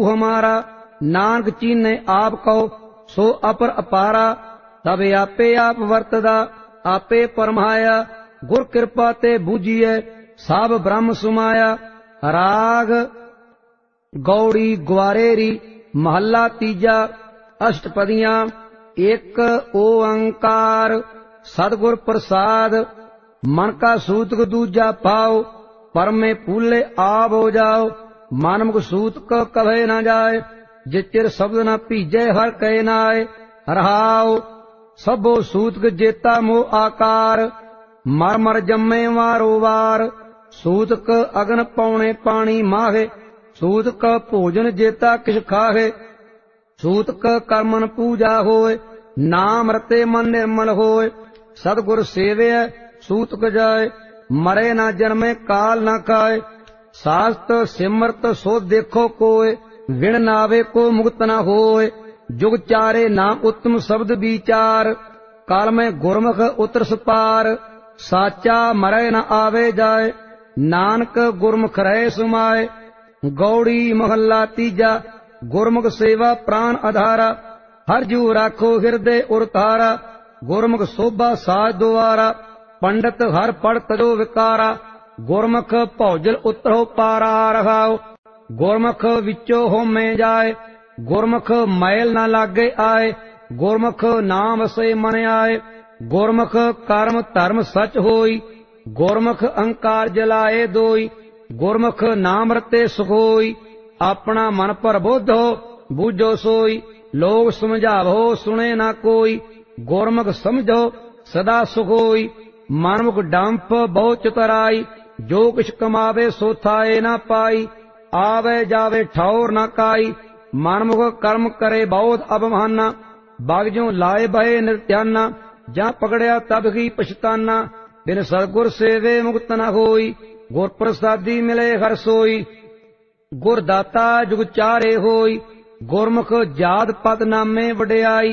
हमारा। नानक चीने आप कहो सो अपर अपारा। तब आपे आप वर्तदा आपे परमाया। गुर कृपा ते बूझिए सब ब्रह्म सुमाया। राग गौड़ी ग्वारेरी महला तीजा। अष्टपदियां। एक ओंकार सतगुर प्रसाद। मन का सूतक दूजा पाओ परमे फूले आप हो जाओ। मानमुख सूतक कभे न जाए जिचिर शब्द न पीजे हर कहे नाय। रहाओ सबो सूतक जेता मोह आकार। मर मर जम्मे वारो वार। सूतक अगन पौने पानी माहे। सूतक भोजन जेता किछ खाहे। सूतक कर्मन पूजा होए नाम रते मन निर्मल होए। सतगुर सेवे सूतक जाए मरे न जन्मे काल न खाए। शास्त्र सिमरत सो देखो कोय विण नावे को मुक्त न होए। जुग चारे नाम उत्तम शब्द विचार। काल में गुरमुख उतरस पार। साचा मरे न आवे जाए नानक गुरमुख रहे सुमाए। गौड़ी महला तीजा। गुरमुख सेवा प्राण आधारा। हर जू राखो हृदय उरतारा। गुरमुख शोभा साज द्वारा। पंडित हर पढ़ तजो विकारा। गुरमुख भौजल उतरो पारा रहाओ। गुरमुख विचो होमे जाए। गुरमुख मैल न लागे आए। गुरमुख नाम से मन आए। गुरमुख कर्म धर्म सच होई। गुरमुख अहंकार जलाए दोई। गुरमुख नाम रते सुख होई। अपना मन पर बुद्ध हो बूझो सोई। लोग समझावो सुने ना कोई। गुरमुख समझो सदा सुख होई। मनमुख डंप बहु चतुराई। जो किछ कमावे सो थाए ना पाई। आवे जावे ठौर न काई। मनमुख कर्म करे बहुत अवमाना। बागजों लाए भये नित्याना। जा पकड़िया तब ही पछताना। बिन सतगुर सेवे मुक्त न होई। गुर प्रसादी मिले हर सोई। गुर दाता जुग चारे होई। गुरमुख जात पद नामे वडियाई।